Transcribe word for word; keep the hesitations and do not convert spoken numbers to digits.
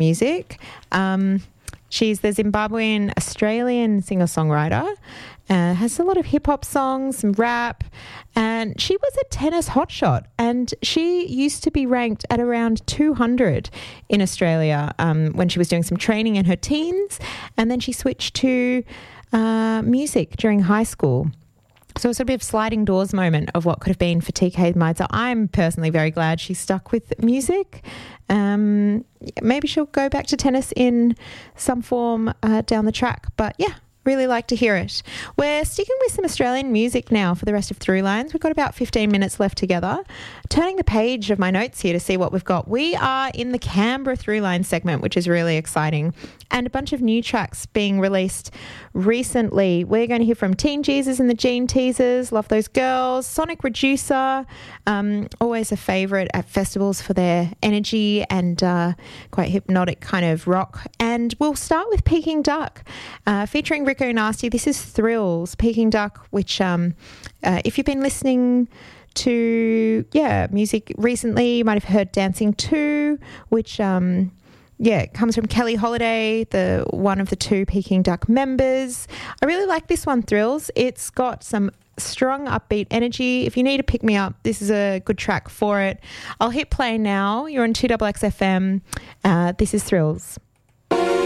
music. Um, she's the Zimbabwean Australian singer-songwriter. Uh, has a lot of hip-hop songs, some rap, and she was a tennis hotshot, and she used to be ranked at around two hundred in Australia um, when she was doing some training in her teens, and then she switched to uh, music during high school. So it's a bit of sliding doors moment of what could have been for T K Maidza. I'm personally very glad she stuck with music. Um, maybe she'll go back to tennis in some form uh, down the track, but yeah. Really like to hear it. We're sticking with some Australian music now for the rest of Through Lines. We've got about fifteen minutes left together. Turning the page of my notes here to see what we've got. We are in the Canberra Through Lines segment, which is really exciting. And a bunch of new tracks being released recently. We're going to hear from Teen Jesus and the Gene Teasers. Love those girls. Sonic Reducer. Um, always a favourite at festivals for their energy and uh, quite hypnotic kind of rock. And we'll start with Peking Duck, uh, featuring Rico Nasty. This is Thrills. Peking Duck, which um, uh, if you've been listening to yeah music recently, you might have heard Dancing two, which um, yeah comes from Kelly Holiday, the one of the two Peking Duck members. I really like this one, Thrills. It's got some strong upbeat energy. If you need to pick me up, this is a good track for it. I'll hit play now. You're on two X X F M. Uh, this is Thrills.